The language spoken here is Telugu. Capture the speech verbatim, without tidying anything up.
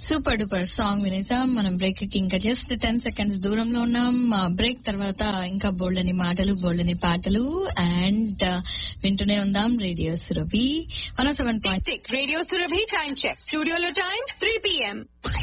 Super duper song వినేసాం. మనం బ్రేక్ కి ఇంకా జస్ట్ టెన్ సెకండ్స్ దూరంలో ఉన్నాం. బ్రేక్ తర్వాత ఇంకా బోల్డని మాటలు బోల్డని పాటలు అండ్ వింటూనే ఉందాం radio Surabhi one seven point radio Surabhi time check స్టూడియోలో టైం త్రీ పిఎం